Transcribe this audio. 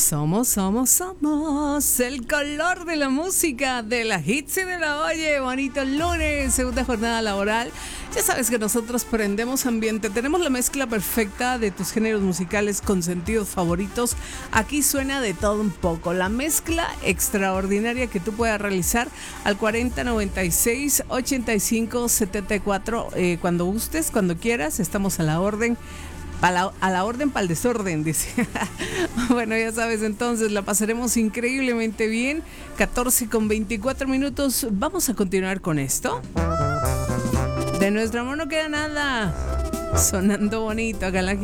Somos el color de la música, de la hits y de la oye. Bonito lunes, segunda jornada laboral. Ya sabes que nosotros prendemos ambiente. Tenemos la mezcla perfecta de tus géneros musicales con sentidos favoritos. Aquí suena de todo un poco. La mezcla extraordinaria que tú puedas realizar al 4096 85 74. Cuando gustes, cuando quieras, estamos a la orden. A la orden para el desorden, dice. Bueno, ya sabes, entonces la pasaremos increíblemente bien. 14:24. Vamos a continuar con esto. De nuestro amor no queda nada. Sonando bonito acá en la